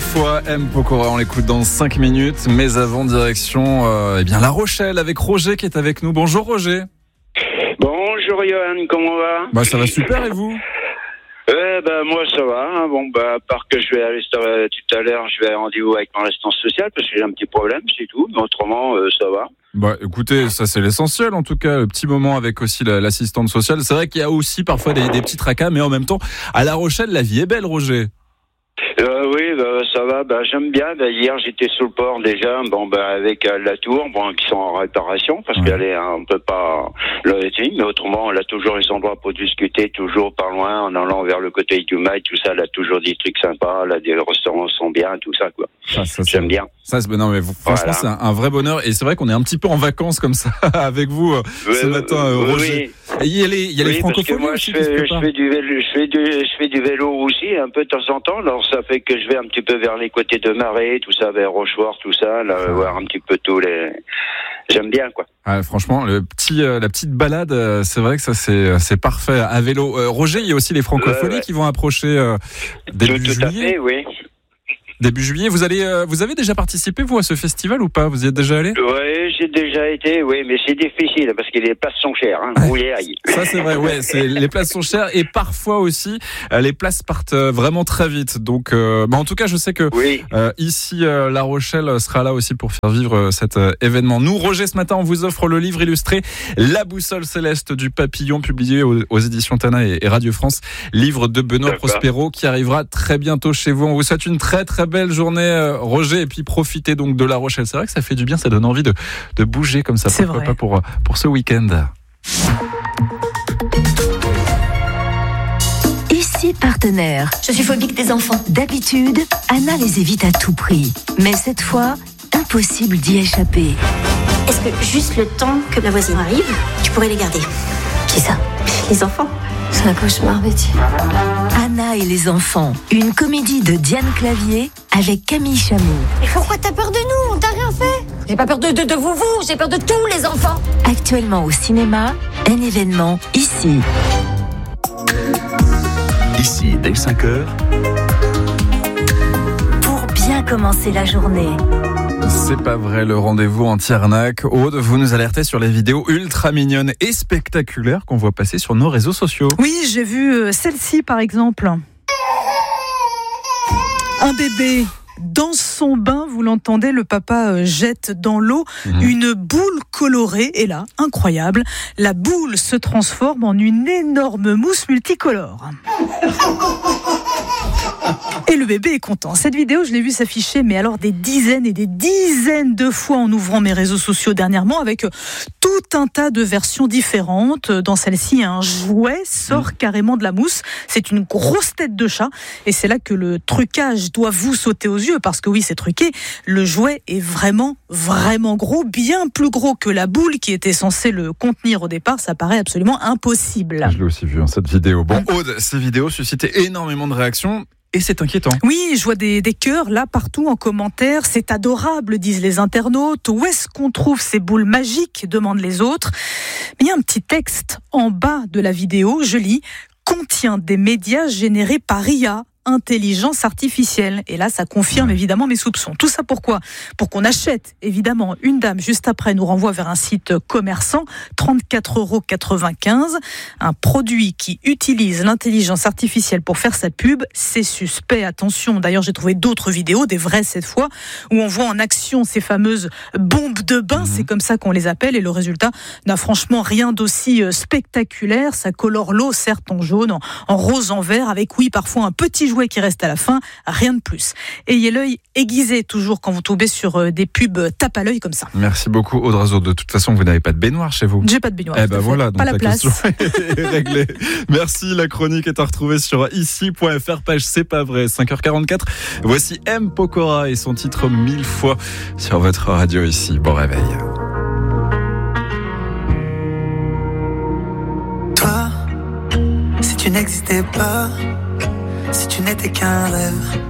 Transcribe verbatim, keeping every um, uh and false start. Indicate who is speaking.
Speaker 1: fois, M. Pokora, on l'écoute dans cinq minutes. Mais avant, direction euh, eh bien, La Rochelle avec Roger qui est avec nous. Bonjour Roger.
Speaker 2: Bonjour Johan, comment va?
Speaker 1: Bah ça va super, et vous?
Speaker 2: Euh, bah, moi ça va, hein. Bon bah à part que je vais aller euh, tout à l'heure, je vais à rendez-vous avec mon assistance sociale parce que j'ai un petit problème, c'est tout, mais autrement euh, ça va.
Speaker 1: Bah écoutez, ça c'est l'essentiel en tout cas, le petit moment avec aussi la, l'assistante sociale. C'est vrai qu'il y a aussi parfois des, des petits tracas, mais en même temps, à La Rochelle, la vie est belle, Roger.
Speaker 2: Euh, oui, bah, ça va, bah, j'aime bien. Bah, hier, j'étais sur le port déjà, bon, bah, avec euh, la tour, bon, qui sont en réparation, parce ouais. qu'elle est, hein, on peut pas le mais autrement, elle a toujours les endroits pour discuter, toujours par loin, en allant vers le côté du Mail, tout ça, elle a toujours des trucs sympas, là, des restaurants sont bien, tout ça, quoi. Ah, ça, j'aime bien.
Speaker 1: Ça, c'est, non, mais vous, franchement, voilà. C'est un, un vrai bonheur, et c'est vrai qu'on est un petit peu en vacances comme ça, avec vous, euh, oui, ce matin, euh, oui, Roger.
Speaker 2: Oui.
Speaker 1: Et il y a les, il y a
Speaker 2: oui,
Speaker 1: les francophonies
Speaker 2: moi,
Speaker 1: aussi.
Speaker 2: Je fais, je fais du vélo, je fais du, je fais du vélo aussi, un peu de temps en temps, alors ça fait que je vais un petit peu vers les côtés de Marais, tout ça, vers Rochefort, tout ça, là, ah. voir un petit peu tous les, j'aime bien, quoi.
Speaker 1: Ah, franchement, le petit, euh, la petite balade, euh, c'est vrai que ça, c'est, c'est parfait à vélo. Euh, Roger, il y a aussi les francophonies euh, ouais. qui vont approcher euh, début
Speaker 2: tout, tout
Speaker 1: juillet.
Speaker 2: À fait, oui.
Speaker 1: Début juillet, vous allez, euh, vous avez déjà participé vous à ce festival ou pas? Vous y êtes déjà allé?
Speaker 2: Oui, j'ai déjà été, oui, mais c'est difficile parce que les places sont chères. Hein.
Speaker 1: Ouais.
Speaker 2: Oui, aïe.
Speaker 1: Ça c'est vrai, ouais, c'est les places sont chères et parfois aussi euh, les places partent euh, vraiment très vite. Donc, euh, bah, en tout cas, je sais que
Speaker 2: oui.
Speaker 1: euh, ici euh, La Rochelle sera là aussi pour faire vivre euh, cet euh, événement. Nous, Roger, ce matin, on vous offre le livre illustré La boussole céleste du papillon, publié aux, aux éditions Tana et, et Radio France, livre de Benoît D'accord. Prospero qui arrivera très bientôt chez vous. On vous souhaite une très très belle journée. Euh, Roger, et puis profitez donc de La Rochelle. C'est vrai que ça fait du bien, ça donne envie de, de bouger comme ça.
Speaker 3: C'est
Speaker 1: Pourquoi
Speaker 3: vrai.
Speaker 1: pas pour, pour ce week-end.
Speaker 4: Ici partenaire.
Speaker 5: Je suis phobique des enfants.
Speaker 4: D'habitude, Anna les évite à tout prix. Mais cette fois, impossible d'y échapper.
Speaker 5: Est-ce que juste le temps que la voisine arrive, tu pourrais les garder?
Speaker 4: Qui ça?
Speaker 5: Les enfants.
Speaker 4: C'est un cauchemar, Betty. Anna et les enfants, une comédie de Diane Clavier avec Camille Chamou.
Speaker 5: Mais pourquoi t'as peur de nous? On t'a rien fait. J'ai pas peur de, de, de vous, vous, j'ai peur de tous les enfants.
Speaker 4: Actuellement au cinéma, un événement ici.
Speaker 6: Ici, dès cinq heures.
Speaker 4: Pour bien commencer la journée.
Speaker 1: C'est pas vrai, le rendez-vous en Tiernac. Aude, vous nous alertez sur les vidéos ultra mignonnes et spectaculaires qu'on voit passer sur nos réseaux sociaux.
Speaker 3: Oui, j'ai vu celle-ci par exemple. Un bébé dans son bain, vous l'entendez, le papa jette dans l'eau mmh. une boule colorée. Et là, incroyable, la boule se transforme en une énorme mousse multicolore. Et le bébé est content. Cette vidéo, je l'ai vue s'afficher, mais alors des dizaines et des dizaines de fois en ouvrant mes réseaux sociaux dernièrement, avec tout un tas de versions différentes. Dans celle-ci, un jouet sort mmh. carrément de la mousse. C'est une grosse tête de chat. Et c'est là que le trucage doit vous sauter aux yeux, parce que oui, c'est truqué. Le jouet est vraiment, vraiment gros, bien plus gros que la boule qui était censée le contenir au départ. Ça paraît absolument impossible.
Speaker 1: Je l'ai aussi vu, hein, cette vidéo. Bon, Aude, ces vidéos suscitaient énormément de réactions. Et c'est inquiétant.
Speaker 3: Oui, je vois des, des cœurs là partout en commentaire. C'est adorable, disent les internautes. Où est-ce qu'on trouve ces boules magiques, demandent les autres. Mais il y a un petit texte en bas de la vidéo, je lis, contient des médias générés par I A. Intelligence artificielle. Et là, ça confirme ouais. évidemment mes soupçons. Tout ça pourquoi? Pour qu'on achète, évidemment. Une dame, juste après, nous renvoie vers un site commerçant, trente-quatre euros quatre-vingt-quinze. Un produit qui utilise l'intelligence artificielle pour faire sa pub, c'est suspect. Attention, d'ailleurs, j'ai trouvé d'autres vidéos, des vraies cette fois, où on voit en action ces fameuses bombes de bain, mmh. c'est comme ça qu'on les appelle, et le résultat n'a franchement rien d'aussi spectaculaire. Ça colore l'eau, certes en jaune, en, en rose, en vert, avec, oui, parfois un petit jouet qui reste à la fin, rien de plus. Ayez l'œil aiguisé toujours quand vous tombez sur des pubs tape à l'œil comme ça.
Speaker 1: Merci beaucoup Aude Razo. De toute façon, vous n'avez pas de baignoire chez vous.
Speaker 3: J'ai pas de baignoire.
Speaker 1: Eh ben voilà, donc
Speaker 3: pas la,
Speaker 1: la
Speaker 3: place.
Speaker 1: Question est réglée. Merci, la chronique est à retrouver sur ici point f r, page C'est pas vrai, cinq heures quarante-quatre. Voici M. Pokora et son titre Mille fois sur votre radio ici. Bon réveil.
Speaker 7: Toi, si tu n'existais pas, si tu n'étais qu'un rêve,